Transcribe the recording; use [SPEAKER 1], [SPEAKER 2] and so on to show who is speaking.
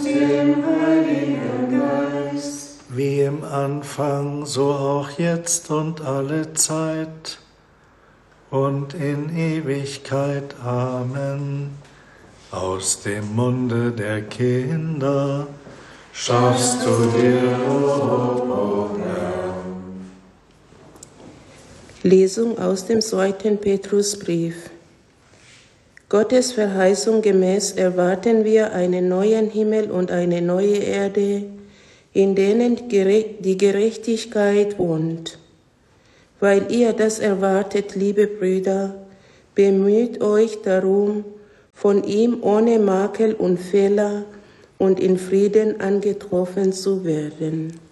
[SPEAKER 1] dem Heiligen Geist,
[SPEAKER 2] wie im Anfang, so auch jetzt und alle Zeit und in Ewigkeit. Amen. Aus dem Munde der Kinder schaffst du dir Lob, o Herr.
[SPEAKER 3] Lesung aus dem 2. Petrusbrief. Gottes Verheißung gemäß erwarten wir einen neuen Himmel und eine neue Erde, in denen die Gerechtigkeit wohnt. Weil ihr das erwartet, liebe Brüder, bemüht euch darum, von ihm ohne Makel und Fehler und in Frieden angetroffen zu werden.